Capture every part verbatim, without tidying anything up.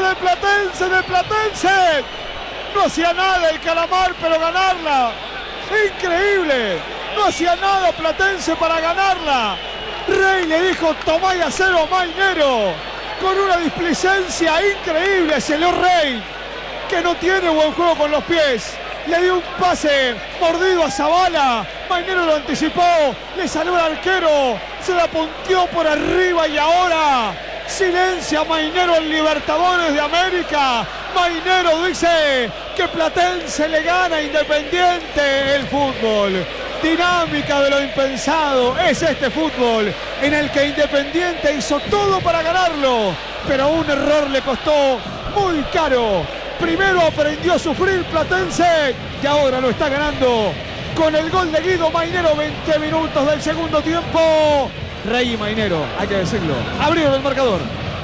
de Platense, de Platense. No hacía nada el Calamar, pero ganarla. Increíble. No hacía nada Platense para ganarla. Rey le dijo, tomá y hacelo, Mainero. Con una displicencia increíble se le Rey, que no tiene buen juego con los pies. Le dio un pase mordido a Zavala. Mainero lo anticipó. Le salió al arquero. Se la punteó por arriba y ahora silencia Mainero en Libertadores de América. Mainero dice que Platense le gana a Independiente. El fútbol, dinámica de lo impensado, es este fútbol en el que Independiente hizo todo para ganarlo, pero un error le costó muy caro. Primero aprendió a sufrir Platense y ahora lo está ganando con el gol de Guido Mainero. Veinte minutos del segundo tiempo. Rey y Mainero, hay que decirlo, abrieron el marcador.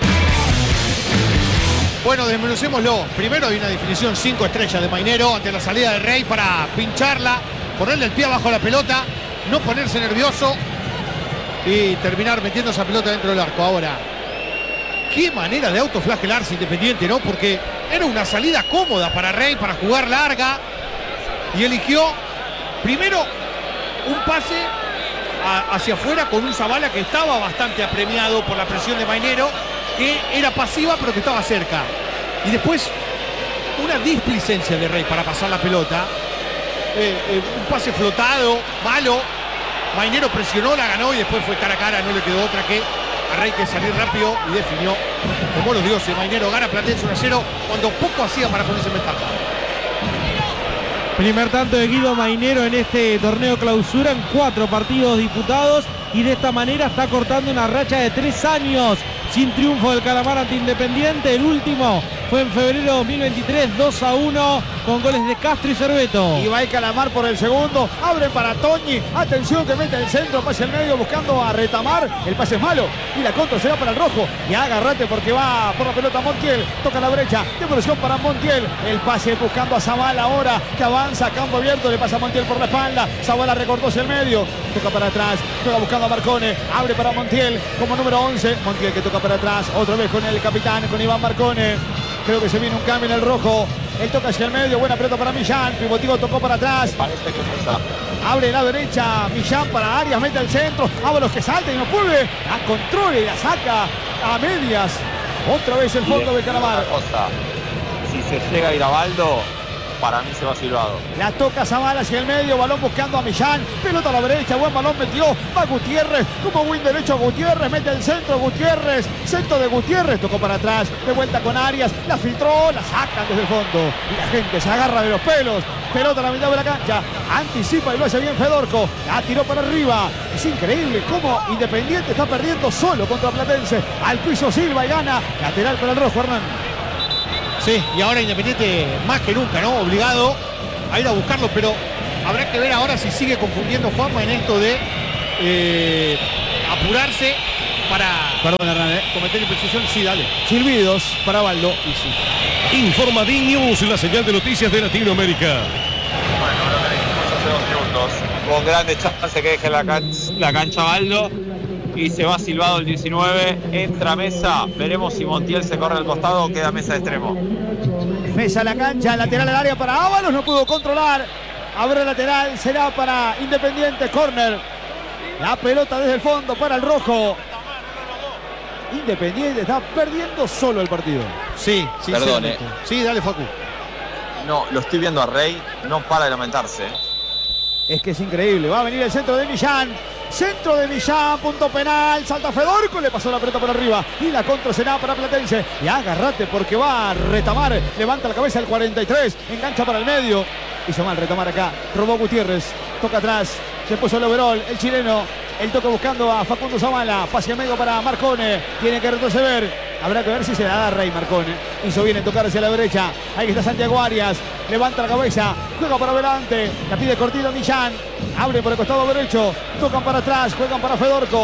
Bueno, desmenucémoslo. Primero hay una definición cinco estrellas de Mainero ante la salida de Rey para pincharla, ponerle el pie abajo a la pelota, no ponerse nervioso y terminar metiendo esa pelota dentro del arco. Ahora, qué manera de autoflagelarse Independiente, ¿no? Porque era una salida cómoda para Rey, para jugar larga, y eligió primero un pase a, hacia afuera con un Zavala que estaba bastante apremiado por la presión de Mainero, que era pasiva pero que estaba cerca. Y después una displicencia de Rey para pasar la pelota. Eh, eh, un pase flotado, malo. Mainero presionó, la ganó y después fue cara a cara. No le quedó otra que a Rey que salir rápido y definió como los dioses. Mainero gana Platense uno a cero cuando poco hacía para ponerse en ventaja. Primer tanto de Guido Mainero en este torneo clausura en cuatro partidos disputados, y de esta manera está cortando una racha de tres años sin triunfo del Calamar ante Independiente. El último fue en febrero de dos mil veintitrés, dos a uno, con goles de Castro y Cerveto. Y va el Calamar por el segundo, abre para Toñi, atención que mete el centro, pase al medio buscando a Retamar, el pase es malo y la contra será para el rojo. Y agárrate porque va por la pelota Montiel, toca la brecha, devolución para Montiel, el pase buscando a Zavala ahora, que avanza a campo abierto, le pasa a Montiel por la espalda, Zavala recortó hacia el medio, toca para atrás, toca buscando a Marcone, abre para Montiel como número once, Montiel que toca para atrás, otra vez con el capitán, con Iván Marcone. Creo que se viene un cambio en el rojo. Él toca hacia el medio, buena pelota para Millán. Pivotivo tocó para atrás. Abre la derecha, Millán para Arias, mete al centro. Ábalos que salta y no puede. La controla y la saca a medias. Otra vez el fondo del Calamar. Si se llega a Irabaldo, para mí se va silbado. La toca Zavala hacia el medio, balón buscando a Millán, pelota a la derecha, buen balón metió, va Gutiérrez, como win derecho Gutiérrez, mete el centro Gutiérrez, centro de Gutiérrez, tocó para atrás, de vuelta con Arias, la filtró, la sacan desde el fondo, y la gente se agarra de los pelos, pelota a la mitad de la cancha, anticipa y lo hace bien Fedorco, la tiró para arriba, es increíble cómo Independiente está perdiendo solo contra Platense, al piso Silva y gana, lateral para el rojo, Hernán. Sí, y ahora Independiente más que nunca, ¿no? Obligado a ir a buscarlo, pero habrá que ver ahora si sigue confundiendo Juanma en esto de eh, apurarse para Perdón, Hernán, ¿eh? cometer imprecisión. Sí, dale. Silbidos para Baldo. Y sí. Informa D News, la señal de noticias de Latinoamérica. Bueno, ahora tenemos hace dos minutos. Con grandes chances que deje la, can la cancha Baldo. Y se va silbado el diecinueve, entra Mesa, veremos si Montiel se corre al costado o queda Mesa de extremo. Mesa a la cancha, lateral al área para Ábalos, no pudo controlar, abre lateral, será para Independiente, córner, la pelota desde el fondo para el rojo. Independiente está perdiendo solo el partido. Sí, sí. Perdone. Sí, dale, Facu. No, lo estoy viendo a Rey, no para de lamentarse. Es que es increíble, va a venir el centro de Millán, centro de Millán, punto penal, salta Fedorco, le pasó la pelota por arriba y la contra será para Platense. Y agárrate porque va a Retamar, levanta la cabeza el cuarenta y tres, engancha para el medio, hizo mal Retamar acá, robó Gutiérrez, toca atrás, se puso el overall, el chileno, el toque buscando a Facundo Zavala, pase en medio para Marcone, tiene que retroceder. Habrá que ver si se la da Rey Marcone. Hizo bien en tocar hacia la derecha. Ahí está Santiago Arias. Levanta la cabeza. Juega para adelante. La pide cortito Millán. Abre por el costado derecho. Tocan para atrás. Juegan para Fedorco.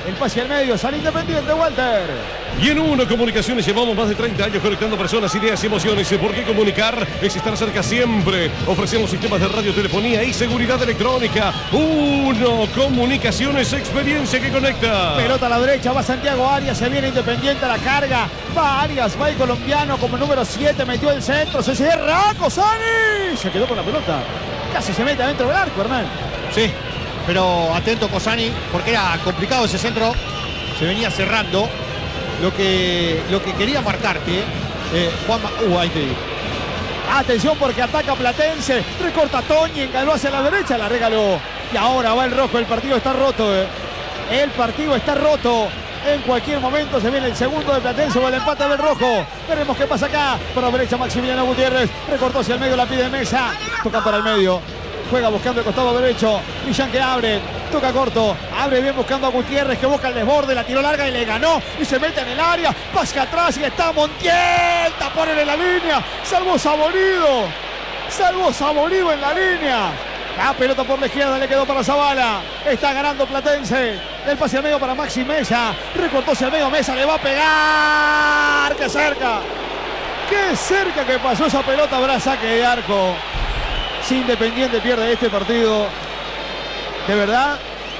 El pase al medio, sale Independiente, Walter. Y en Uno Comunicaciones llevamos más de treinta años conectando personas, ideas y emociones. Porque comunicar es estar cerca siempre. Ofrecemos sistemas de radiotelefonía y seguridad electrónica. Uno Comunicaciones, experiencia que conecta. Pelota a la derecha, va Santiago Arias, se viene Independiente a la carga. Va Arias, va el colombiano como número siete, metió el centro, se cierra, Cosani. Se quedó con la pelota. Casi se mete adentro del arco, Hernán. Sí, pero atento Cosani, porque era complicado ese centro. Se venía cerrando. Lo que, lo que quería marcarte, eh, Juanma. Uh, ahí te digo. Atención porque ataca Platense. Recorta Toñi, engaló hacia la derecha, la regaló. Y ahora va el rojo, el partido está roto. Eh. El partido está roto. En cualquier momento se viene el segundo de Platense o el empate del rojo. Veremos qué pasa acá. Por la derecha Maximiliano Gutiérrez. Recortó hacia el medio, la pide Mesa. Toca para el medio. Juega buscando el costado derecho. Millán que abre. Toca corto. Abre bien buscando a Gutiérrez que busca el desborde. La tiró larga y le ganó. Y se mete en el área. Pasa atrás y está Montiel. Taponen en la línea. Salvó Saborido. Salvó Saborido en la línea. La pelota por la izquierda le quedó para Zavala. Está ganando Platense. El pase al medio para Maxi Mesa. Recortó hacia el medio. Mesa le va a pegar. ¡Qué cerca! ¡Qué cerca que pasó esa pelota! Habrá saque de arco. Si Independiente pierde este partido, de verdad,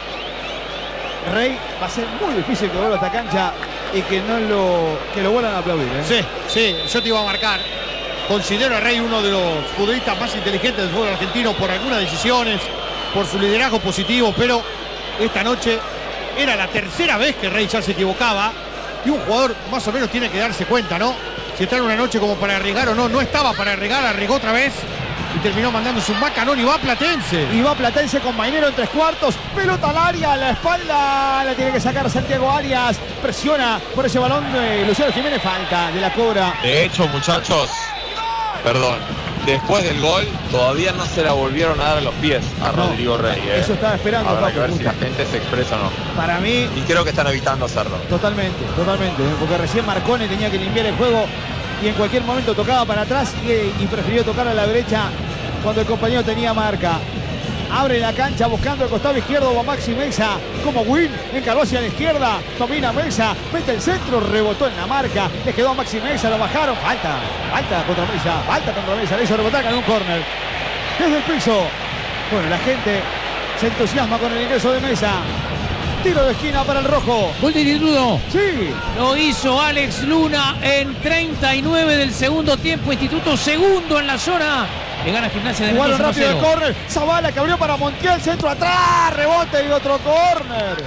Rey, va a ser muy difícil que vuelva a esta cancha y que no lo, que lo vuelvan a aplaudir. ¿eh? Sí, sí, yo te iba a marcar. Considero a Rey uno de los futbolistas más inteligentes del fútbol argentino por algunas decisiones, por su liderazgo positivo, pero esta noche era la tercera vez que Rey ya se equivocaba y un jugador más o menos tiene que darse cuenta, ¿no? Si está en una noche como para arriesgar o no, no estaba para arriesgar, arriesgó otra vez. Y terminó mandándose un macanón y va Platense. Y va Platense con Mainero en tres cuartos. Pelota al área, a la espalda. La tiene que sacar Santiago Arias. Presiona por ese balón de Luciano Jiménez. Falta de la cobra. De hecho, muchachos, perdón, después del gol todavía no se la volvieron a dar a los pies a No, Rodrigo Rey. ¿eh? Eso estaba esperando. Habrá Papu, que ver si justo. la gente se expresa o no. Para mí, Y creo que están evitando hacerlo. totalmente, totalmente. ¿eh? Porque recién Marcone tenía que limpiar el juego y en cualquier momento tocaba para atrás y, y prefirió tocar a la derecha cuando el compañero tenía marca. Abre la cancha buscando el costado izquierdo, va Maxi Mesa como Win, encaró hacia la izquierda, domina Mesa, mete el centro, rebotó en la marca, le quedó a Maxi Mesa, lo bajaron, falta, falta contra Mesa, falta contra Mesa, le hizo rebotar en un córner. Desde el piso, bueno, la gente se entusiasma con el ingreso de Mesa. Tiro de esquina para el rojo. Gol de Instituto. Sí. Lo hizo Alex Luna en treinta y nueve del segundo tiempo. Instituto segundo en la zona. Le gana Gimnasia de Jugaron Mendoza rápido el uno a cero. córner. Zavala que abrió para Montiel. Centro atrás. Rebote y otro córner.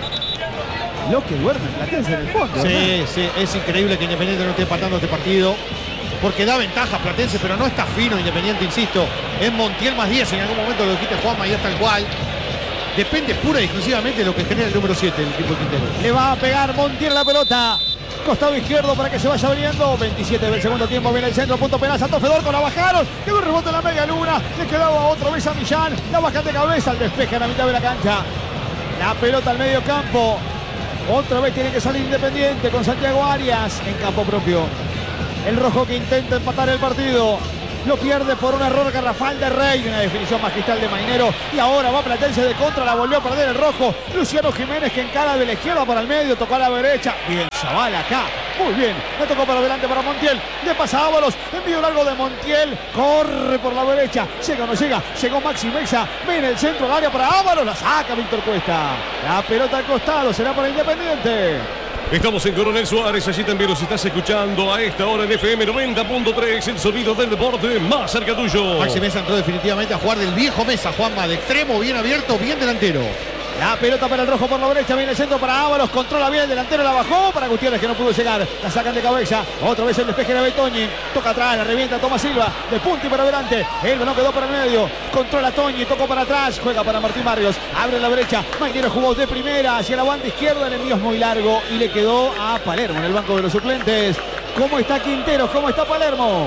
Lo que duerme Platense en el fondo. Sí, sí, es increíble que Independiente no esté empatando este partido. Porque da ventaja a Platense, pero no está fino Independiente, insisto. Es Montiel más diez. En algún momento lo dijiste, Juanma, y es tal cual. Depende pura y exclusivamente de lo que genera el número siete, el equipo de Quintero. Le va a pegar Montiel la pelota. Costado izquierdo para que se vaya abriendo. veintisiete del segundo tiempo. Viene el centro. Punto penal. Santos Fedorco la bajaron. Quedó el rebote en la media luna. Le quedaba otra vez a Millán. La baja de cabeza. El despeje en la mitad de la cancha. La pelota al medio campo. Otra vez tiene que salir Independiente con Santiago Arias en campo propio. El rojo que intenta empatar el partido. Lo pierde por un error garrafal de Rey. Una definición magistral de Mainero. Y ahora va Platense de contra. La volvió a perder el rojo. Luciano Jiménez que encara de la izquierda para el medio. Tocó a la derecha. Bien, Zavala acá. Muy bien. Le tocó para adelante para Montiel. Le pasa a Ábalos. Envío largo de Montiel. Corre por la derecha. Llega o no llega. Llegó Maxi Mesa. Viene el centro del área para Ábalos. La saca Víctor Cuesta. La pelota al costado. Será para Independiente. Estamos en Coronel Suárez, allí también los estás escuchando a esta hora en F M noventa punto tres, el sonido del deporte más cerca tuyo. Maxi Mesa entró definitivamente a jugar del viejo Mesa, Juanma, de extremo, bien abierto, bien delantero. La pelota para el rojo por la derecha, viene el centro para Ábalos, controla bien el delantero, la bajó para Gutiérrez que no pudo llegar, la sacan de cabeza, otra vez el despeje de Betoñi, toca atrás, la revienta Tomás Silva, de punta y para adelante, el balón quedó para el medio, controla Toñi, tocó para atrás, juega para Martín Barrios, abre la brecha, Mainero jugó de primera hacia la banda izquierda, el envío es muy largo y le quedó a Palermo en el banco de los suplentes. ¿Cómo está Quinteros? ¿Cómo está Palermo?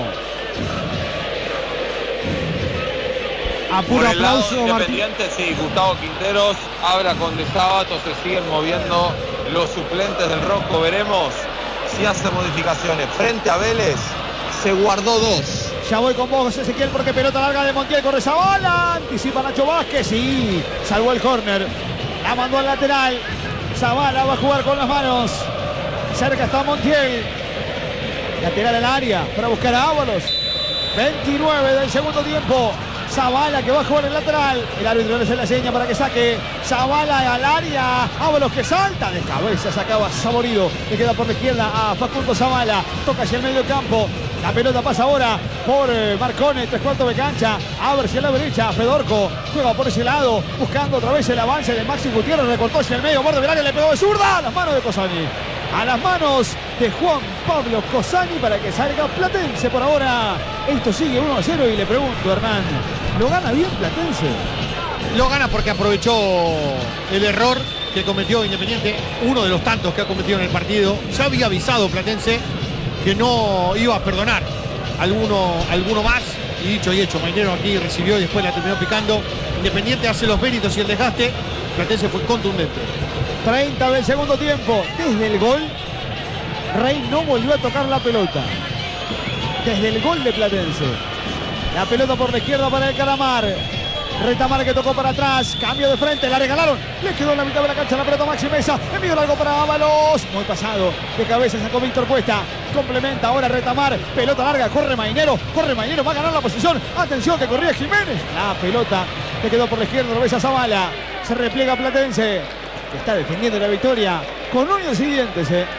A Por puro el lado aplauso, Martín. Independiente, sí, Gustavo Quinteros, Abra con De Sábato, se siguen moviendo los suplentes del rojo. Veremos si hace modificaciones. Frente a Vélez, se guardó dos. Ya voy con vos, Ezequiel, porque pelota larga de Montiel, corre Zavala, anticipa Nacho Vázquez y salvó el córner. La mandó al lateral. Zavala va a jugar con las manos. Cerca está Montiel. Lateral al área para buscar a Ábalos. veintinueve del segundo tiempo. Zavala que va a jugar el lateral. El árbitro le hace la seña para que saque. Zavala al área. Ábalos que salta. De cabeza sacaba Saborido. Le queda por la izquierda a Facundo Zavala. Toca hacia el medio campo. La pelota pasa ahora por Marcone. Tres cuartos de cancha. Abre hacia la derecha. Fedorco juega por ese lado. Buscando otra vez el avance de Maxi Gutiérrez. Recortó hacia el medio. Borde del área. Le pegó de zurda. A las manos de Cossani. A las manos de Juan Pablo Cossani para que salga Platense por ahora. Esto sigue uno a cero y le pregunto, Hernán, ¿lo gana bien Platense? Lo gana porque aprovechó el error que cometió Independiente, uno de los tantos que ha cometido en el partido. Ya había avisado Platense que no iba a perdonar alguno, alguno más. Y dicho y hecho, Mainero aquí recibió y después la terminó picando. Independiente hace los méritos y el desgaste. Platense fue contundente. treinta del segundo tiempo. Desde el gol, Rey no volvió a tocar la pelota. Desde el gol de Platense. La pelota por la izquierda para el Calamar. Retamar que tocó para atrás. Cambio de frente, la regalaron. Le quedó en la mitad de la cancha la pelota Maxi Mesa. Envío largo para Ábalos. Muy pasado. De cabeza sacó Víctor Cuesta. Complementa ahora Retamar. Pelota larga. Corre Mainero. Corre Mainero. Va a ganar la posición. Atención que corría Jiménez. La pelota le quedó por la izquierda. Lo ves a Zavala. Se repliega Platense. Que está defendiendo la victoria con uñas y dientes. Eh.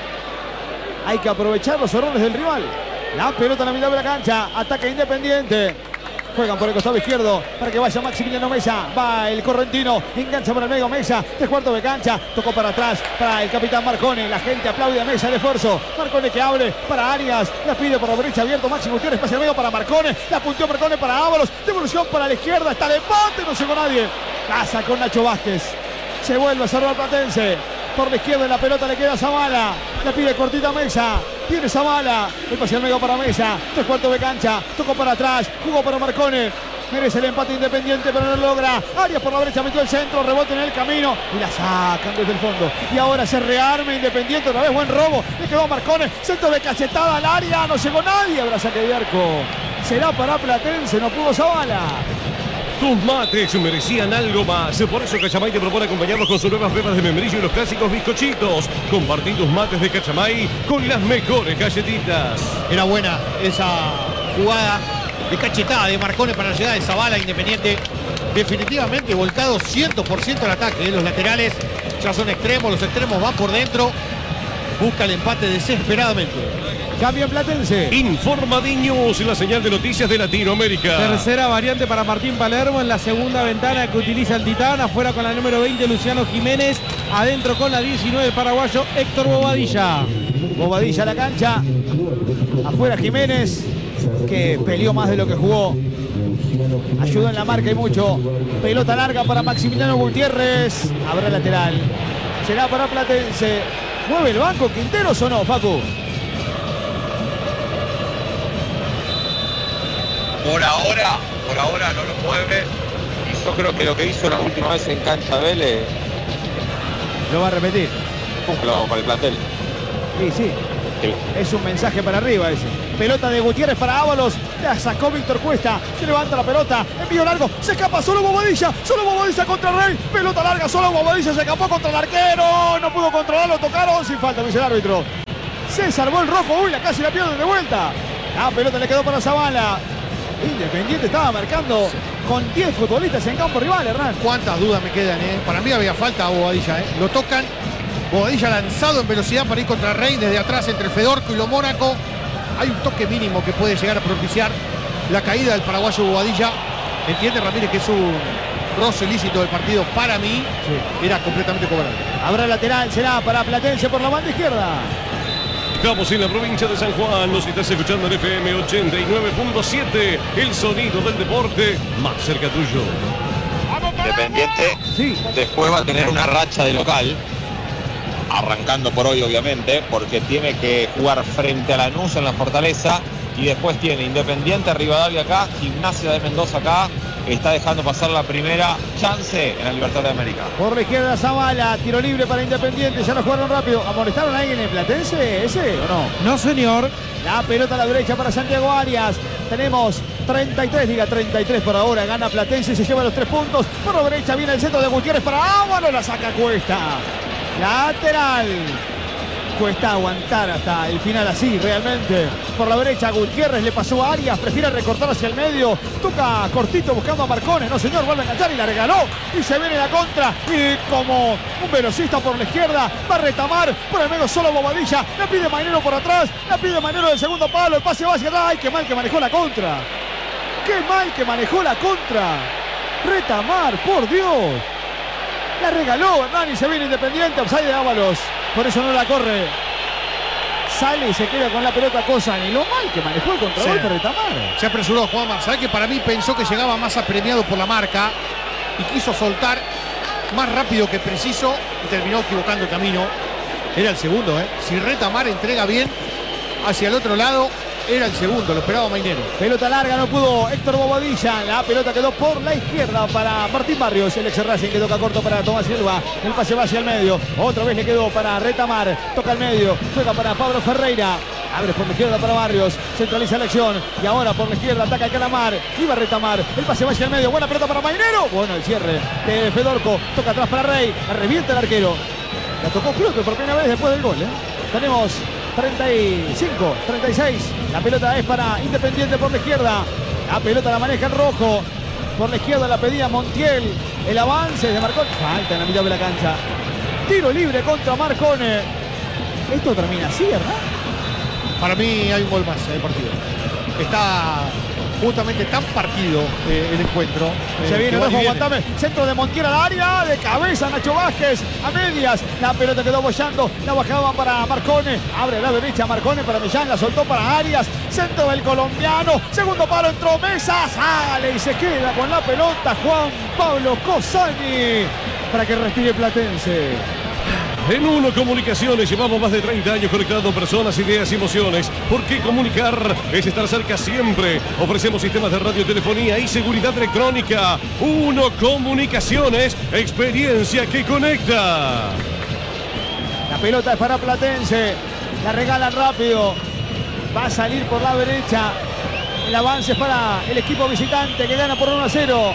Hay que aprovechar los errores del rival. La pelota en la mitad de la cancha. Ataca Independiente. Juegan por el costado izquierdo para que vaya Maximiliano Mesa. Va el correntino. Engancha por el medio Mesa. Tres cuartos de cancha. Tocó para atrás para el capitán Marcone. La gente aplaude a Mesa el esfuerzo. Marcone que abre para Arias. La pide por la derecha abierto. Maxi Gutiérrez pasa el medio para Marcone. La punteó Marcone para Ábalos. Devolución para la izquierda. Está el empate. No llegó nadie. Casa con Nacho Vázquez. Se vuelve a cerrar Platense. Por la izquierda la pelota le queda a Zavala. La pide cortita Mesa. Tiene Zavala. El pase al medio para Mesa. Tres cuartos de cancha. Tocó para atrás. Jugó para Marcone. Merece el empate Independiente, pero no lo logra. Arias por la derecha metió el centro. Rebote en el camino. Y la sacan desde el fondo. Y ahora se rearma Independiente. Otra vez buen robo. Le quedó a Marcone. Centro de cachetada al área. No llegó nadie. Habrá saque de arco. Será para Platense. No pudo Zavala. Tus mates merecían algo más. Por eso Cachamay te propone acompañarlos con sus nuevas pepas de membrillo y los clásicos bizcochitos. Compartí tus mates de Cachamay con las mejores galletitas. Era buena esa jugada de cachetada de Marcone para la llegada de Zavala. Independiente definitivamente volcado cien por ciento al ataque. ¿eh? Los laterales ya son extremos, los extremos van por dentro. Busca el empate desesperadamente. Cambio en Platense. Informa Diños, la señal de noticias de Latinoamérica. Tercera variante para Martín Palermo en la segunda ventana que utiliza el Titán. Afuera con la número veinte Luciano Jiménez. Adentro con la diecinueve el paraguayo Héctor Bobadilla. Bobadilla a la cancha. Afuera Jiménez, que peleó más de lo que jugó. Ayudó en la marca y mucho. Pelota larga para Maximiliano Gutiérrez. Habrá lateral. Será para Platense. ¿Mueve el banco Quinteros o no, Facu? Por ahora, por ahora no lo mueve. Y yo creo que lo que hizo la última vez en cancha Vélez, Lo va a repetir. cúmplo para el plantel. Sí, sí. Sí. Es un mensaje para arriba ese. Pelota de Gutiérrez para Ábalos. La sacó Víctor Cuesta. Se levanta la pelota. Envío largo. Se escapa solo Bobadilla. Solo Bobadilla contra Rey. Pelota larga. Solo Bobadilla se escapó contra el arquero. No pudo controlarlo. Tocaron sin falta, dice el árbitro. Se salvó el rojo. Uy, la casi la pierde de vuelta. La pelota le quedó para Zavala. Independiente estaba marcando con diez futbolistas en campo rival, Hernán. Cuántas dudas me quedan, ¿eh? Para mí había falta a Bobadilla, ¿eh? Lo tocan. Bobadilla lanzado en velocidad para ir contra Rey desde atrás entre Fedorco y lo Mónaco. Hay un toque mínimo que puede llegar a propiciar la caída del paraguayo Bobadilla. Entiende Ramírez que es un roce ilícito del partido. Para mí sí. Era completamente cobrable. Habrá lateral, será para Platense por la banda izquierda. Estamos en la provincia de San Juan, nos estás escuchando en F M ochenta y nueve punto siete, el sonido del deporte más cerca tuyo. Independiente sí. Después va a tener una racha de local, arrancando por hoy obviamente, porque tiene que jugar frente a Lanús en la Fortaleza y después tiene Independiente Rivadavia acá, Gimnasia de Mendoza acá. Está dejando pasar la primera chance en la Libertadores de América. Por la izquierda Zavala, tiro libre para Independiente, ya lo jugaron rápido. ¿Amonestaron a alguien en Platense ese o no? No, señor. La pelota a la derecha para Santiago Arias. Tenemos treinta y tres, diga treinta y tres por ahora. Gana Platense y se lleva los tres puntos. Por la derecha viene el centro de Gutiérrez para Ábalos, la saca Cuesta. Lateral. Cuesta aguantar hasta el final así, realmente. Por la derecha, Gutiérrez le pasó a Arias, prefiere recortar hacia el medio. Toca cortito buscando a Marcone. No, señor, vuelve a enganchar y la regaló. Y se viene la contra. Y como un velocista por la izquierda, va a retamar por el medio solo Bobadilla. La pide Mainero por atrás. La pide Mainero del segundo palo. El pase va hacia atrás. ¡Ay, qué mal que manejó la contra! ¡Qué mal que manejó la contra! Retamar, por Dios. La regaló Hernán y se viene Independiente. Offside de Ábalos. Por eso no la corre. Sale y se queda con la pelota Cosa. Y lo mal que manejó el contragolpe sí. Retamar. Se apresuró Juanma. ¿Sabes que para mí pensó que llegaba más apremiado por la marca? Y quiso soltar más rápido que preciso. Y terminó equivocando el camino. Era el segundo, ¿eh? Si Retamar entrega bien hacia el otro lado, era el segundo, lo esperaba Mainero. Pelota larga, no pudo Héctor Bobadilla. La pelota quedó por la izquierda para Martín Barrios. El ex Racing que toca corto para Tomás Silva. El pase va hacia el medio. Otra vez le quedó para Retamar. Toca al medio. Juega para Pablo Ferreira. Abre por la izquierda para Barrios. Centraliza la acción. Y ahora por la izquierda ataca el Calamar. Iba a Retamar. El pase va hacia el medio. Buena pelota para Mainero. Bueno, el cierre de Fedorco. Toca atrás para Rey. La revienta el arquero. La tocó creo que por primera vez después del gol, ¿eh? Tenemos treinta y cinco, treinta y seis. La pelota es para Independiente por la izquierda. La pelota la maneja el rojo. Por la izquierda la pedía Montiel. El avance de Marcone. Falta en la mitad de la cancha. Tiro libre contra Marcone. Esto termina así, ¿verdad? Para mí hay un gol más en el partido. Está justamente tan partido eh, el encuentro. Se eh, viene Rafa, aguantame. Centro de Montiel al área. De cabeza Nacho Vázquez. A medias. La pelota quedó bollando. La bajaba para Marcone. Abre la derecha Marcone para Millán. La soltó para Arias. Centro del colombiano. Segundo palo entró Mesa. Sale y se queda con la pelota Juan Pablo Cosani. Para que respire Platense. En Uno Comunicaciones llevamos más de treinta años conectando personas, ideas y emociones. ¿Por qué comunicar? Es estar cerca siempre. Ofrecemos sistemas de radiotelefonía y seguridad electrónica. Uno Comunicaciones, experiencia que conecta. La pelota es para Platense. La regalan rápido. Va a salir por la derecha. El avance es para el equipo visitante que gana por uno a cero.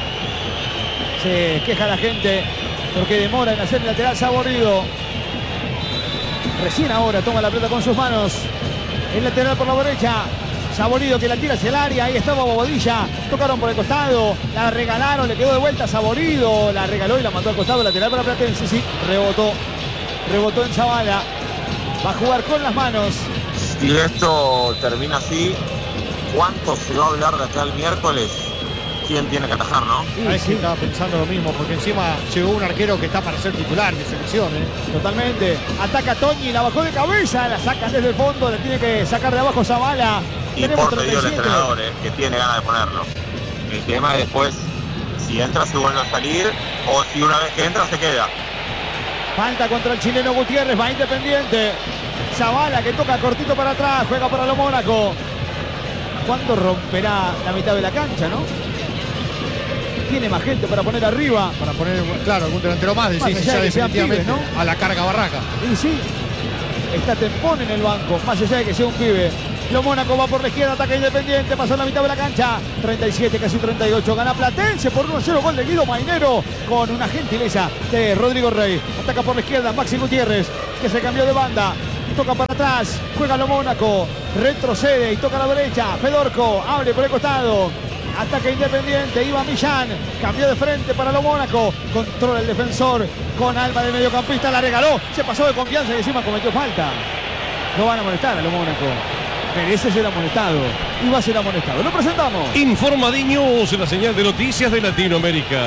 Se queja la gente porque demora en hacer el lateral Saborido. Recién ahora toma la pelota con sus manos. El lateral por la derecha. Saborido que la tira hacia el área. Ahí estaba Bobadilla. Tocaron por el costado. La regalaron. Le quedó de vuelta Saborido. La regaló y la mandó al costado. Lateral para Platense. Sí, rebotó. Rebotó en Zavala. Va a jugar con las manos. Si esto termina así, ¿cuánto se va a hablar de acá el miércoles? ¿Quién tiene que atajar, no? Sí, sí. Sí, estaba pensando lo mismo, porque encima llegó un arquero que está para ser titular de selección, ¿eh? Totalmente. Ataca Toñi, la bajó de cabeza, la saca desde el fondo, le tiene que sacar de abajo Zavala. Y por pedido el entrenador, ¿eh? Que tiene ganas de ponerlo. El tema es después, si entra se vuelve a salir, o si una vez que entra se queda. Falta contra el chileno Gutiérrez, va Independiente. Zavala que toca cortito para atrás, juega para lo Mónaco. ¿Cuándo romperá la mitad de la cancha, no? Tiene más gente para poner arriba. Para poner, claro, algún delantero más, decís, más ya de definitivamente, pibes, ¿no? A la carga Barraca. Y sí, está Tempón en el banco, más allá de que sea un pibe. Lo Mónaco va por la izquierda, ataca Independiente, pasó la mitad de la cancha. treinta y siete, casi treinta y ocho, gana Platense por uno a cero, gol de Guido Mainero con una gentileza de Rodrigo Rey. Ataca por la izquierda, Maxi Gutiérrez, que se cambió de banda. Toca para atrás, juega lo Mónaco, retrocede y toca a la derecha. Fedorco abre por el costado. Ataca Independiente, iba Millán, cambió de frente para lo Mónaco, controla el defensor con Alba de mediocampista, la regaló, se pasó de confianza y encima cometió falta. No van a molestar a lo Mónaco, merece ser amonestado y va a ser amonestado. Lo presentamos. Informa Diños, la señal de noticias de Latinoamérica.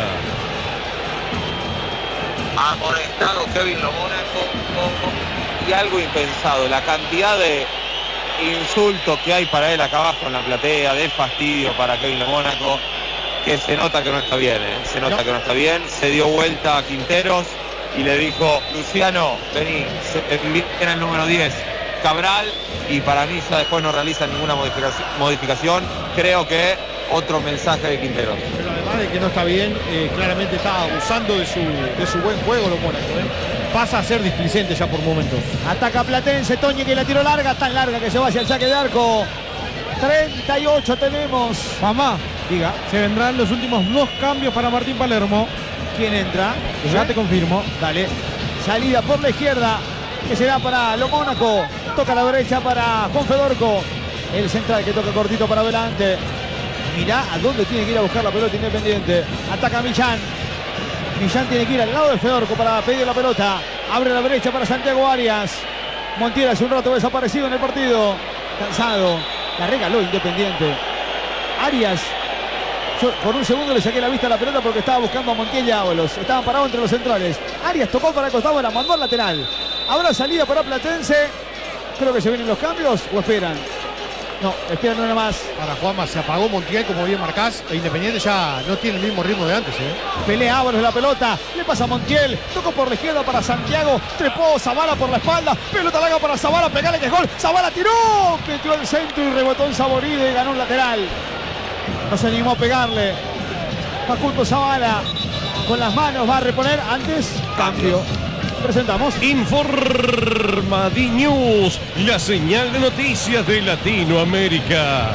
Amonestado Kevin Lo Mónaco y algo impensado, la cantidad de insultos que hay para él acá abajo en la platea, de fastidio para Kevin Lo Mónaco, que se nota que no está bien, ¿eh? se nota no. que no está bien, se dio vuelta a Quinteros y le dijo, Luciano, vení, viene el número diez, Cabral, y para mí ya después no realiza ninguna modificación, modificación. Creo que otro mensaje de Quinteros. Pero además de que no está bien, eh, claramente está abusando de su, de su buen juego Lo Mónaco, ¿eh? Pasa a ser displicente ya por momentos. Ataca Platense, Toñi que la tiró larga, tan larga que se va hacia el saque de arco. treinta y ocho tenemos. Mamá, diga, se vendrán los últimos dos cambios para Martín Palermo. ¿Quién entra? Ya te confirmo. Dale. Salida por la izquierda, que será para Lo Mónaco. Toca la derecha para Juan Fedorco. El central que toca cortito para adelante. Mirá a dónde tiene que ir a buscar la pelota Independiente. Ataca Millán. Millán tiene que ir al lado de Fedorco para pedir la pelota. Abre la derecha para Santiago Arias. Montiel hace un rato desaparecido en el partido. Cansado. La regaló Independiente. Arias. Yo por un segundo le saqué la vista a la pelota porque estaba buscando a Montiel y Ábalos. Estaban parados entre los centrales. Arias tocó para el costado, la mandó al lateral. Habrá salida para Platense. Creo que se vienen los cambios o esperan. No, esperan una más. Para Juanma se apagó Montiel, como bien marcás. E Independiente ya no tiene el mismo ritmo de antes. ¿eh? Pelea Ábalos la pelota. Le pasa a Montiel. Tocó por la izquierda para Santiago. Trepó Zavala por la espalda. Pelota larga para Zavala. Pegale que es gol. Zavala tiró. Metió al centro y rebotó en Saborido y ganó un lateral. No se animó a pegarle. Facundo Zavala con las manos va a reponer. Antes, cambio. Presentamos Informa D-News, la señal de noticias de Latinoamérica.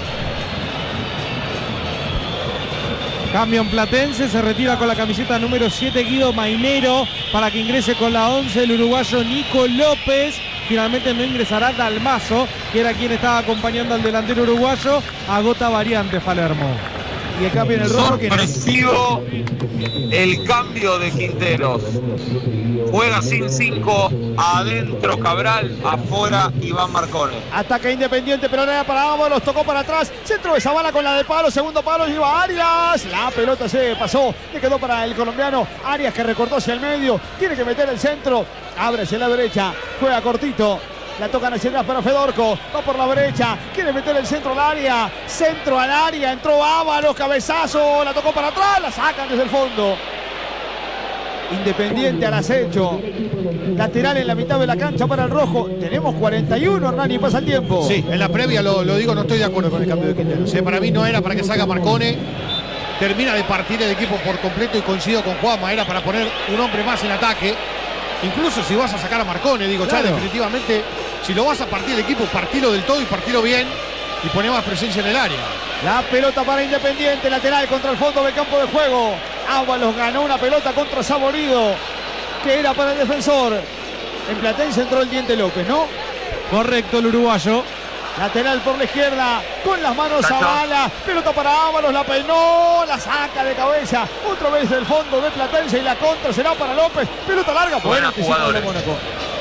Cambio en Platense, se retira con la camiseta número siete Guido Mainero para que ingrese con la once el uruguayo Nico López. Finalmente no ingresará Dalmazo, que era quien estaba acompañando al delantero uruguayo. Agota variante Palermo. Y el cambio en el rojo. Sorpresivo el cambio de Quinteros. Juega sin cinco, adentro Cabral, afuera Iván Marcone. Ataca Independiente, pero no era para Ábalos, tocó para atrás. Centro de Zavala con la de palo, segundo palo, lleva Arias. La pelota se pasó, le quedó para el colombiano. Arias que recortó hacia el medio, tiene que meter el centro. Abre hacia la derecha, juega cortito. La tocan hacia atrás para Fedorco. Va por la derecha. Quiere meter el centro al área. Centro al área. Entró Ábalos. Cabezazo. La tocó para atrás. La sacan desde el fondo. Independiente al acecho. Lateral en la mitad de la cancha para el rojo. Tenemos cuarenta y uno, Hernani. Pasa el tiempo. Sí, en la previa lo, lo digo, no estoy de acuerdo con el cambio de Quinteros. ¿eh? Para mí no era para que salga Marcone. Termina de partir el equipo por completo y coincido con Juanma. Era para poner un hombre más en ataque. Incluso si vas a sacar a Marcone, digo, claro. Ya definitivamente, si lo vas a partir el equipo, partilo del todo y partilo bien y poné más presencia en el área. La pelota para Independiente, lateral contra el fondo del campo de juego. Ábalos ganó una pelota contra Saborido, que era para el defensor. En Platense entró el Diente López, ¿no? Correcto, el uruguayo. Lateral por la izquierda, con las manos Zavala, pelota para Ábalos, la peinó, la saca de cabeza, otra vez del fondo de Platense y la contra será para López, pelota larga, bueno, que Lo Mónaco.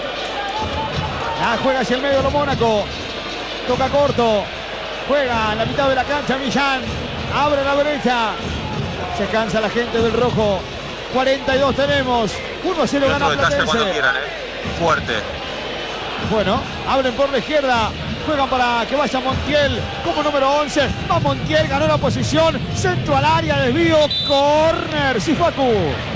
La juega hacia el medio Lo Mónaco, toca corto, juega en la mitad de la cancha Millán, abre la derecha, se cansa la gente del rojo, cuarenta y dos tenemos, uno a cero gana Platense. Quieran, ¿eh? Fuerte. Bueno, abren por la izquierda. Juegan para que vaya Montiel como número once. Va Montiel, ganó la posición. Centro al área, desvío, córner. Sí, Facu.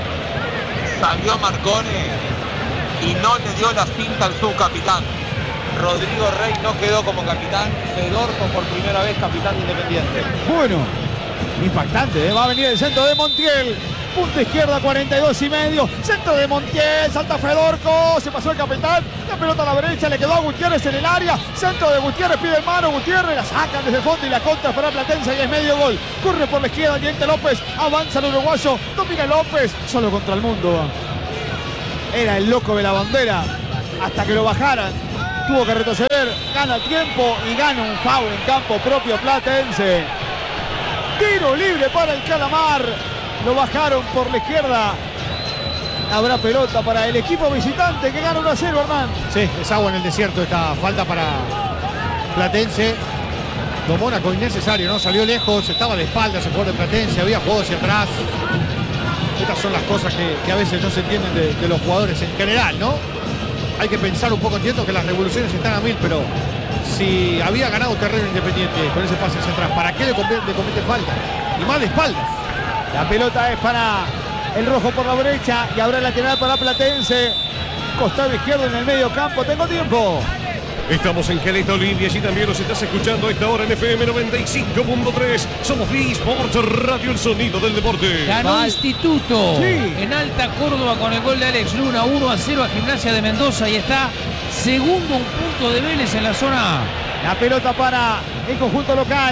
Salió Marcone y no le dio la cinta al subcapitán. Rodrigo Rey no quedó como capitán. Fedorco por primera vez capitán Independiente. Bueno, impactante, ¿eh? Va a venir el centro de Montiel. Punta izquierda, cuarenta y dos y medio. Centro de Montiel, salta Fedorco. Se pasó el capitán. La pelota a la derecha, le quedó a Gutiérrez en el área. Centro de Gutiérrez, pide el mano. Gutiérrez la sacan desde el fondo y la contra para Platense y es medio gol. Corre por la izquierda el Diente López. Avanza el uruguayo. Domina López. Solo contra el mundo. Era el loco de la bandera. Hasta que lo bajaran. Tuvo que retroceder. Gana tiempo y gana un foul en campo propio Platense. Tiro libre para el Calamar. Lo bajaron por la izquierda. Habrá pelota para el equipo visitante que gana uno a cero, Hernán. Sí, es agua en el desierto esta falta para Platense. Lo Mónaco innecesario, ¿no? Salió lejos, estaba de espaldas el jugador de Platense, había jugado hacia atrás. Estas son las cosas que, que a veces no se entienden de, de los jugadores en general, ¿no? Hay que pensar un poco, entiendo que las revoluciones están a mil, pero si había ganado terreno Independiente con ese pase hacia atrás, ¿para qué le comete, le comete falta? Y más de espaldas. La pelota es para el rojo por la derecha y habrá lateral para Platense. Costado izquierdo en el medio campo. Tengo tiempo. Estamos en Caleta, Olivia, y también los estás escuchando a esta hora en F M noventa y cinco punto tres. Somos V-Sports Radio, el sonido del deporte. Ganó Mal. Instituto Sí. en Alta Córdoba con el gol de Alex Luna, uno a cero a Gimnasia de Mendoza y está segundo un punto de Vélez en la zona A. La pelota para el conjunto local.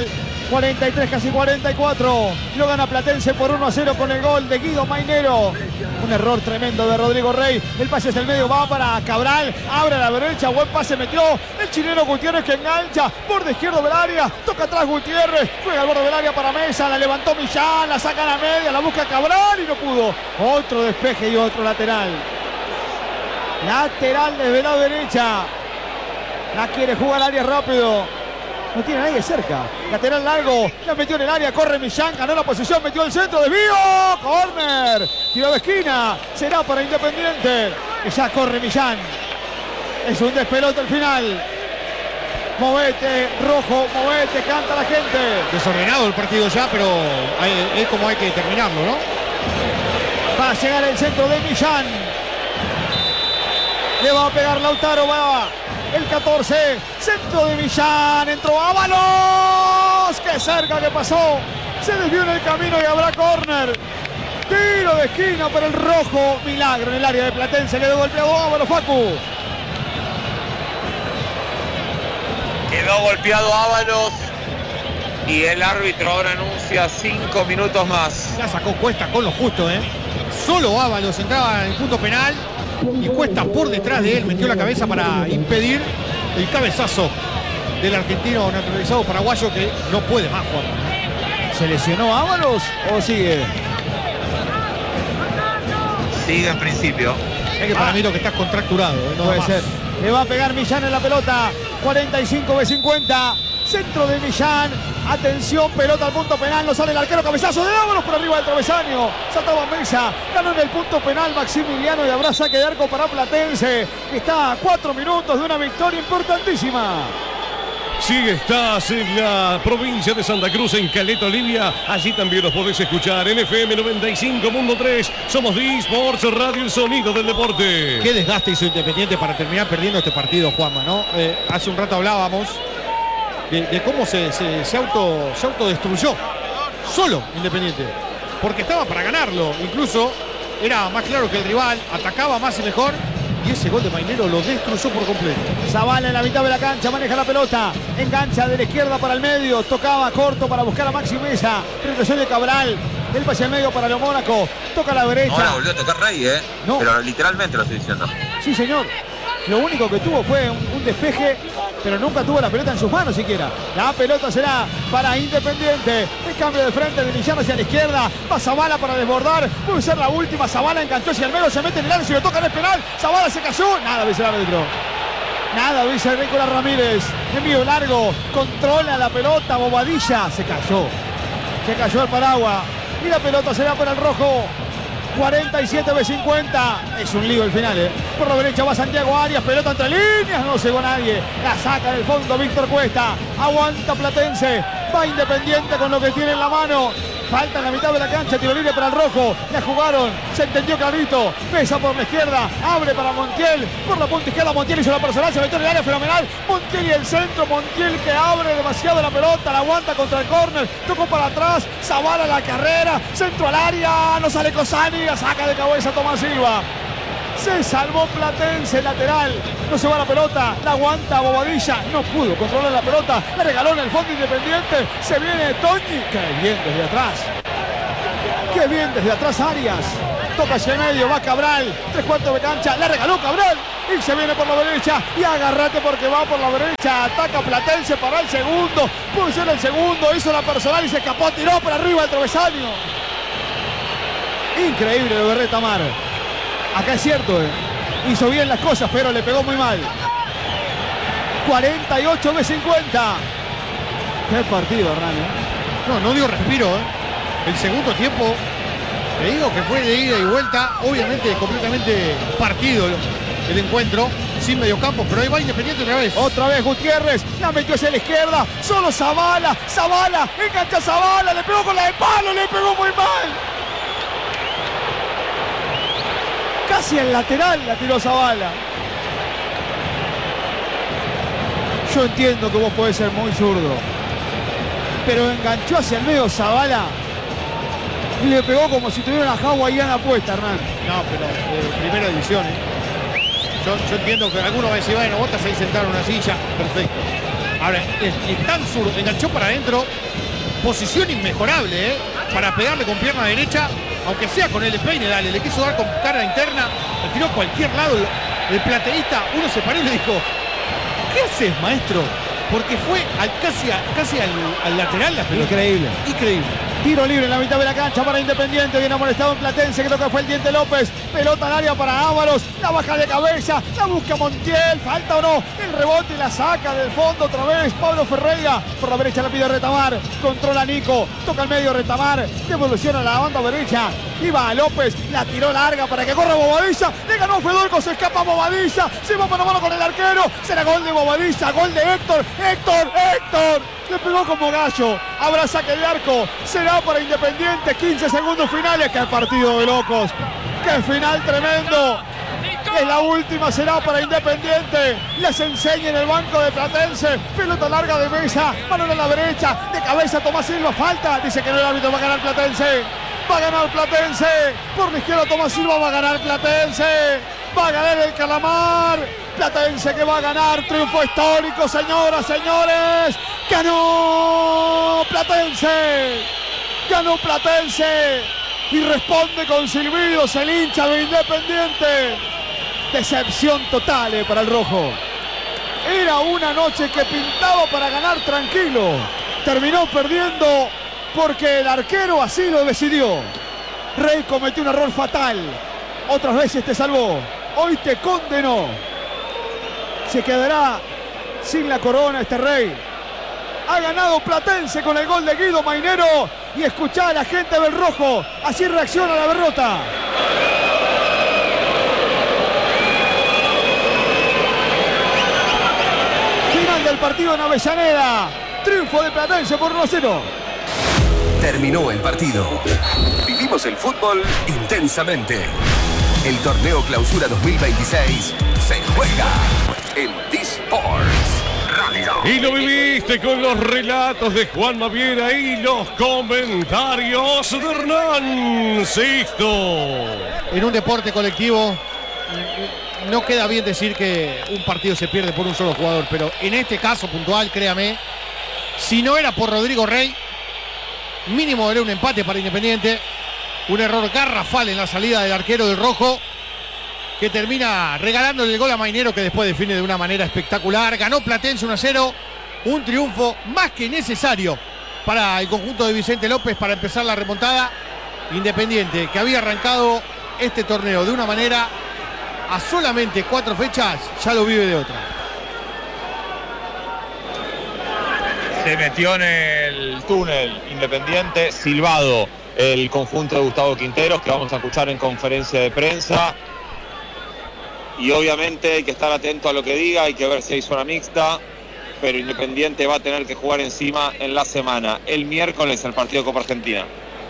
cuarenta y tres, casi cuarenta y cuatro. Lo gana Platense por uno a cero con el gol de Guido Mainero. Un error tremendo de Rodrigo Rey. El pase hacia el medio va para Cabral. Abre a la derecha. Buen pase metió el chileno Gutiérrez que engancha. Por de izquierdo del área. Toca atrás Gutiérrez. Juega al borde del área para Mesa. La levantó Millán. La saca a la media. La busca Cabral y no pudo. Otro despeje y otro lateral. Lateral desde la derecha. La quiere jugar al área rápido. No tiene nadie cerca. Lateral largo. La metió en el área. Corre Millán. Ganó la posición. Metió el centro. Desvío. Corner. Tiro de esquina. Será para Independiente. Y ya corre Millán. Es un despelote al final. Movete, rojo, movete, canta la gente. Desordenado el partido ya, pero hay, es como hay que terminarlo, ¿no? Va a llegar el centro de Millán. Le va a pegar Lautaro. Va el catorce. Centro de Millán. Entró Ábalos. ¡Qué cerca que pasó! Se desvió en el camino y habrá córner. Tiro de esquina para el rojo. Milagro en el área de Platense. Quedó golpeado Ábalos, Facu. Quedó golpeado Ábalos y el árbitro ahora anuncia cinco minutos más. Ya sacó Cuesta con lo justo, ¿eh? Solo Ábalos entraba en el punto penal y Cuesta por detrás de él metió la cabeza para impedir el cabezazo del argentino naturalizado paraguayo que no puede más, Juan. ¿Se lesionó Ábalos o sigue? Sigue en principio. Es que para ah. mí lo que está contracturado, ¿eh? No puede ser. Le va a pegar Millán en la pelota. cuarenta y cinco de cincuenta. Centro de Millán. Atención, pelota al punto penal. No sale el arquero. Cabezazo de Ábalos por arriba del travesaño. Saltaba Mesa. Ganó en el punto penal Maximiliano y habrá saque de arco para Platense, que está a cuatro minutos de una victoria importantísima. Sí, estás en la provincia de Santa Cruz, en Caleta, Olivia. Allí también los podés escuchar en F M noventa y cinco punto tres. Somos D-Sports Radio, el sonido del deporte. Qué desgaste hizo Independiente para terminar perdiendo este partido, Juanma, ¿no? Eh, hace un rato hablábamos de, de cómo se, se, se, auto, se autodestruyó solo Independiente. Porque estaba para ganarlo. Incluso era más claro que el rival, atacaba más y mejor. Y ese gol de Mainero lo destruyó por completo. Zavala en la mitad de la cancha, maneja la pelota. Engancha de la izquierda para el medio. Tocaba corto para buscar a Maxi Mesa. Retrocede de Cabral. El pase al medio para lo Mónaco. Toca a la derecha. Ahora volvió a tocar Rey, ¿eh? No. Pero literalmente lo estoy diciendo. Sí, señor. Lo único que tuvo fue un, un despeje, pero nunca tuvo la pelota en sus manos siquiera. La pelota será para Independiente. El cambio de frente de Millán hacia la izquierda. Va Zavala para desbordar. Puede ser la última. Zavala enganchó hacia el medio. Se mete en el área. Si lo toca en el penal. Zavala se cayó. Nada, dice el árbitro. Nada, dice Nicolás Ramírez. Envío largo. Controla la pelota. Bobadilla. Se cayó. Se cayó el paraguas. Y la pelota será para el rojo. cuarenta y siete de cincuenta. Es un lío el final, ¿eh? Por la derecha va Santiago Arias. Pelota entre líneas. No llegó nadie. La saca del fondo Víctor Cuesta. Aguanta Platense. Va Independiente con lo que tiene en la mano. Falta en la mitad de la cancha. Tiro libre para el rojo. La jugaron. Se entendió clarito. Pesa por la izquierda. Abre para Montiel. Por la punta izquierda Montiel hizo la personal. Se metió en el área fenomenal. Montiel y el centro. Montiel que abre demasiado la pelota. La aguanta contra el córner. Tocó para atrás. Zavala la carrera. Centro al área. No sale Cosani. La saca de cabeza Tomás Silva. Se salvó Platense, lateral. No se va la pelota. La aguanta Bobadilla. No pudo controlar la pelota. La regaló en el fondo Independiente. Se viene Toñi. Qué bien desde atrás. Qué bien desde atrás Arias. Toca hacia el medio. Va Cabral. Tres cuartos de cancha. La regaló Cabral. Y se viene por la derecha. Y agárrate porque va por la derecha. Ataca Platense para el segundo. Puede ser el segundo. Hizo la personal y se escapó. Tiró para arriba el travesaño. Increíble lo de Retamar. Acá es cierto, eh. hizo bien las cosas, pero le pegó muy mal. cuarenta y ocho de cincuenta. Qué partido, Hernán. ¿eh? No, no dio respiro. ¿eh? El segundo tiempo, te digo que fue de ida y vuelta. Obviamente completamente partido el encuentro, sin mediocampo, pero ahí va Independiente otra vez. Otra vez Gutiérrez, la metió hacia la izquierda. Solo Zavala, Zavala, engancha Zavala, le pegó con la de palo, le pegó muy mal. Casi el lateral la tiró Zavala. Yo entiendo que vos podés ser muy zurdo, pero enganchó hacia el medio Zavala y le pegó como si tuviera una hawaiana puesta, Hernán. No, pero eh, primera división. ¿eh? Yo, yo entiendo que alguno va a decir, bueno, vos te ahí sentado en una silla. Perfecto. Ahora, es, es tan zurdo, enganchó para adentro posición inmejorable, ¿eh? Para pegarle con pierna derecha, aunque sea con el peine, dale, le quiso dar con cara interna, le tiró a cualquier lado. El plateísta, uno se paró y le dijo, ¿qué haces, maestro? Porque fue al, casi, a, casi al, al lateral la pelota. Increíble. Increíble. Tiro libre en la mitad de la cancha para Independiente. Viene amonestado en Platense, creo que fue el Diente López. Pelota al área para Ávaros. La baja de cabeza. La busca Montiel. Falta o no. El rebote y la saca del fondo otra vez. Pablo Ferreira. Por la derecha la pide Retamar. Controla Nico. Toca al medio Retamar. Devolución a la banda derecha. Iba a López. La tiró larga para que corra Bobadilla. Le ganó Fedorco. Se escapa Bobadilla. Se va mano a mano con el arquero. Será gol de Bobadilla. Gol de Héctor. Héctor. Héctor. Le pegó como gallo. Habrá saque de arco. Será para Independiente. quince segundos finales. ¡Qué partido de locos! ¡Qué final tremendo! Es la última, será para Independiente. Les enseña en el banco de Platense. Pelota larga de Mesa. Mano a la derecha. De cabeza Tomás Silva. Falta. Dice que no, el árbitro. Va a ganar Platense. Va a ganar Platense. Por la izquierda Tomás Silva. Va a ganar Platense. Va a ganar el Calamar. Platense que va a ganar. Triunfo histórico, señoras, señores. Ganó Platense. Ganó Platense. Y responde con silbidos el hincha de Independiente. Decepción total eh, para el rojo. Era una noche que pintaba para ganar tranquilo. Terminó perdiendo porque el arquero así lo decidió. Rey cometió un error fatal. Otras veces te salvó. Hoy te condenó. Se quedará sin la corona este Rey. Ha ganado Platense con el gol de Guido Mainero. Y escuchá a la gente del rojo. Así reacciona la derrota. Final del partido en Avellaneda. Triunfo de Platense por uno a cero. Terminó el partido. Vivimos el fútbol intensamente. El torneo Clausura dos mil veintiséis se juega en D-Sports Radio. Y lo viviste con los relatos de Juan Maviera y los comentarios de Hernán Sisto. En un deporte colectivo no queda bien decir que un partido se pierde por un solo jugador, pero en este caso puntual, créame, si no era por Rodrigo Rey, mínimo era un empate para Independiente. Un error garrafal en la salida del arquero del rojo, que termina regalándole el gol a Mainero, que después define de una manera espectacular. Ganó Platense uno a cero. Un triunfo más que necesario para el conjunto de Vicente López para empezar la remontada. Independiente, que había arrancado este torneo de una manera, a solamente cuatro fechas, ya lo vive de otra. Se metió en el túnel Independiente, silbado el conjunto de Gustavo Quinteros, que vamos a escuchar en conferencia de prensa. Y obviamente hay que estar atento a lo que diga, hay que ver si hay zona mixta, pero Independiente va a tener que jugar encima en la semana. El miércoles el partido de Copa Argentina.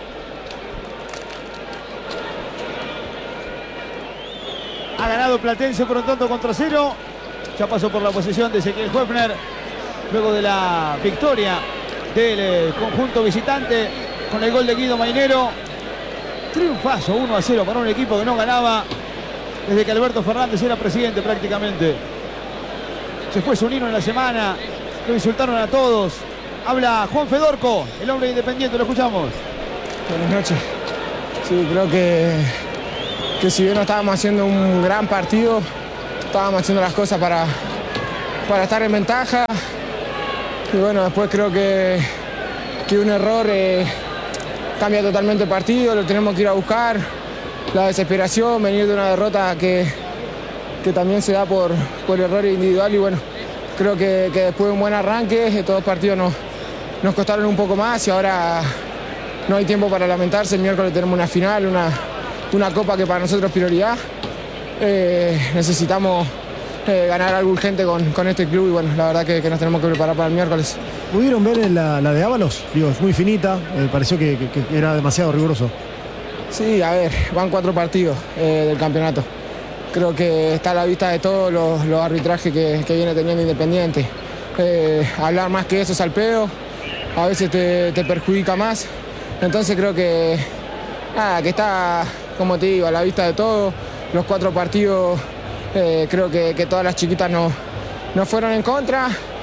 Ha ganado Platense por un tanto contra cero. Ya pasó por la posesión de Ezequiel Hoefner. Luego de la victoria del eh, conjunto visitante con el gol de Guido Mainero. Triunfazo uno a cero para un equipo que no ganaba desde que Alberto Fernández era presidente prácticamente. Se fue Zunino en la semana. Lo insultaron a todos. Habla Juan Fedorco, el hombre Independiente. Lo escuchamos. Buenas noches. Sí, creo que, que si bien no estábamos haciendo un gran partido, estábamos haciendo las cosas para, para estar en ventaja. Y bueno, después creo que, que un error eh, cambia totalmente el partido, lo tenemos que ir a buscar. La desesperación, venir de una derrota que, que también se da por, por error individual. Y bueno, creo que, que después de un buen arranque, todos los partidos nos, nos costaron un poco más y ahora no hay tiempo para lamentarse. El miércoles tenemos una final, una, una copa que para nosotros es prioridad. Eh, necesitamos eh, ganar algo urgente con, con este club y bueno, la verdad que, que nos tenemos que preparar para el miércoles. ¿Pudieron ver la, la de Ábalos? Digo, es muy finita, me eh, pareció que, que, que era demasiado riguroso. Sí, a ver, van cuatro partidos eh, del campeonato. Creo que está a la vista de todos los, los arbitrajes que, que viene teniendo Independiente. Eh, hablar más que eso es al pedo, a veces te, te perjudica más. Entonces creo que, nada, que está, como te digo, a la vista de todos. Los cuatro partidos, eh, creo que, que todas las chiquitas no, no fueron en contra.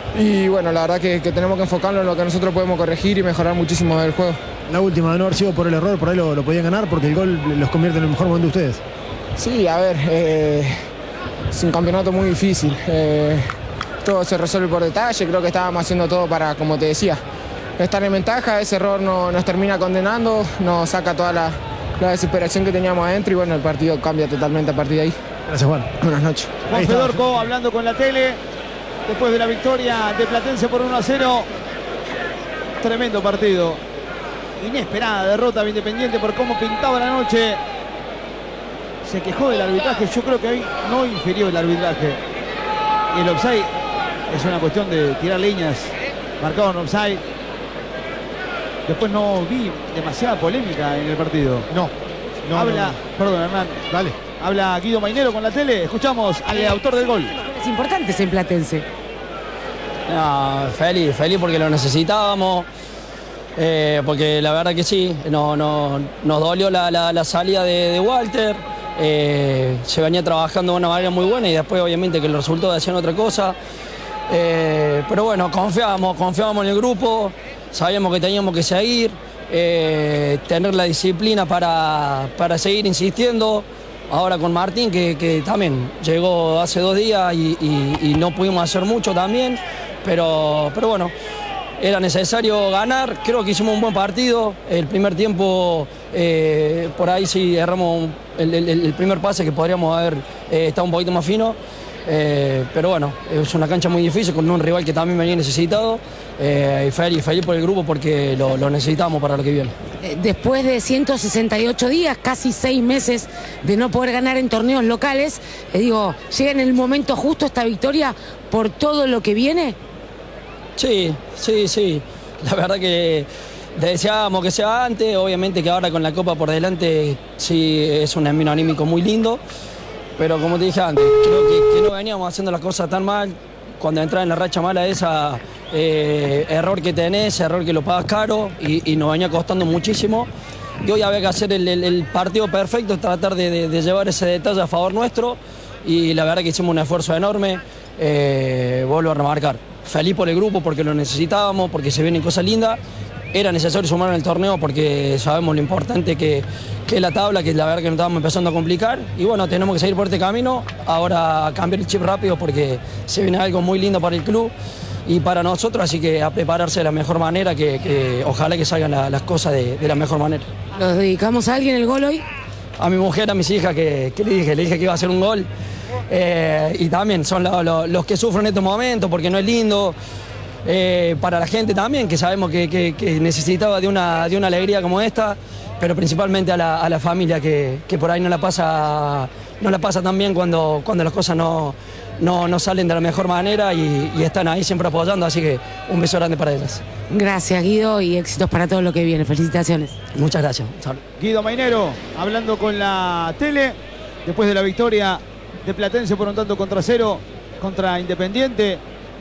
y bueno, la verdad que, que tenemos que enfocarnos en lo que nosotros podemos corregir y mejorar muchísimo del juego. La última, de no haber sido por el error, por ahí lo, lo podían ganar porque el gol los convierte en el mejor momento de ustedes. Sí, a ver, eh, es un campeonato muy difícil. Eh, todo se resuelve por detalle, creo que estábamos haciendo todo para, como te decía, estar en ventaja. Ese error no, nos termina condenando, nos saca toda la, la desesperación que teníamos adentro y bueno, el partido cambia totalmente a partir de ahí. Gracias, Juan. Buenas noches. Juan Fedorco hablando con la tele después de la victoria de Platense por uno a cero. Tremendo partido. Inesperada derrota de Independiente por cómo pintaba la noche. Se quejó del arbitraje. Yo creo que ahí no infirió el arbitraje. Y el offside es una cuestión de tirar líneas. Marcado en offside. Después no vi demasiada polémica en el partido. No. no Habla, no, no. perdón, Hernán. Dale. Habla Guido Mainero con la tele. Escuchamos al autor del gol. Es importante en Platense. No, feliz, feliz porque lo necesitábamos. Eh, porque la verdad que sí, no, no, nos dolió la, la, la salida de, de Walter. Eh, se venía trabajando de una manera muy buena y después obviamente que los resultados hacían otra cosa. Eh, pero bueno, confiábamos, confiábamos en el grupo, sabíamos que teníamos que seguir, eh, tener la disciplina para, para seguir insistiendo. Ahora con Martín, que, que también llegó hace dos días y, y, y no pudimos hacer mucho también, pero, pero bueno, era necesario ganar. Creo que hicimos un buen partido. El primer tiempo, eh, por ahí sí erramos el, el, el primer pase que podríamos haber eh, estado un poquito más fino. Eh, pero bueno, es una cancha muy difícil con un rival que también venía necesitado. Eh, y feliz, feliz por el grupo porque lo, lo necesitamos para lo que viene. Después de ciento sesenta y ocho días, casi seis meses de no poder ganar en torneos locales, eh, digo, ¿llega en el momento justo esta victoria por todo lo que viene? Sí, sí, sí. La verdad que deseábamos que sea antes. Obviamente que ahora con la Copa por delante sí es un envío anímico muy lindo. Pero como te dije antes, creo que, que no veníamos haciendo las cosas tan mal. Cuando entras en la racha mala esa, eh, error que tenés, error que lo pagas caro y, y nos venía costando muchísimo. Y hoy había que hacer el, el, el partido perfecto, tratar de, de, de llevar ese detalle a favor nuestro. Y la verdad que hicimos un esfuerzo enorme. Eh, vuelvo a remarcar. Feliz por el grupo porque lo necesitábamos, porque se vienen cosas lindas. Era necesario sumar en el torneo porque sabemos lo importante que, que es la tabla, que la verdad que nos estábamos empezando a complicar. Y bueno, tenemos que seguir por este camino. Ahora cambiar el chip rápido porque se viene algo muy lindo para el club y para nosotros, así que a prepararse de la mejor manera, que, que ojalá que salgan la, las cosas de, de la mejor manera. ¿Nos dedicamos a alguien el gol hoy? A mi mujer, a mis hijas, que, que le dije, le dije que iba a hacer un gol. Eh, y también son lo, lo, los que sufren en estos momentos porque no es lindo. Eh, para la gente también, que sabemos que, que, que necesitaba de una, de una alegría como esta, pero principalmente a la, a la familia que, que por ahí no la pasa, no la pasa tan bien cuando, cuando las cosas no, no, no salen de la mejor manera y, y están ahí siempre apoyando, así que un beso grande para ellas. Gracias, Guido, y éxitos para todo lo que viene. Felicitaciones. Muchas gracias. Guido Mainero hablando con la tele después de la victoria de Platense por un tanto contra cero contra Independiente.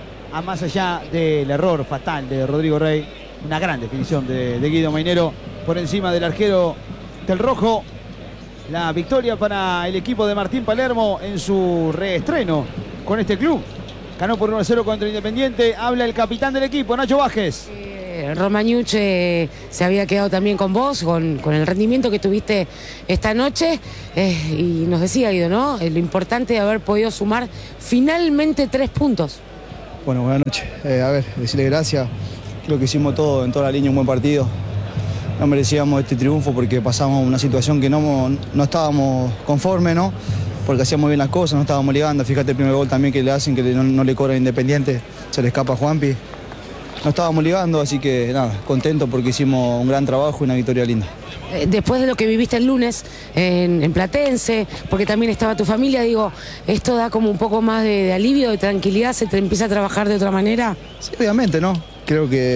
A más allá del error fatal de Rodrigo Rey, una gran definición de, de Guido Mainero por encima del arquero del Rojo. La victoria para el equipo de Martín Palermo en su reestreno con este club. Ganó por uno a cero contra Independiente. Habla el capitán del equipo, Nacho Vázquez. Eh, Romagnuch eh, se había quedado también con vos, con, con el rendimiento que tuviste esta noche. Eh, y nos decía, Guido, ¿no? Eh, lo importante de haber podido sumar finalmente tres puntos. Bueno, buenas noches. Eh, a ver, decirle gracias. Creo que hicimos todo en toda la línea, un buen partido. No merecíamos este triunfo porque pasamos una situación que no, no estábamos conformes, ¿no? Porque hacíamos bien las cosas, no estábamos ligando. Fíjate el primer gol también que le hacen, que no, no le cobran Independiente, se le escapa a Juanpi. No estábamos ligando, así que nada, contento porque hicimos un gran trabajo y una victoria linda. Después de lo que viviste el lunes en, en Platense, porque también estaba tu familia, digo, ¿esto da como un poco más de, de alivio, de tranquilidad? ¿Se te empieza a trabajar de otra manera? Sí, obviamente, ¿no? Creo que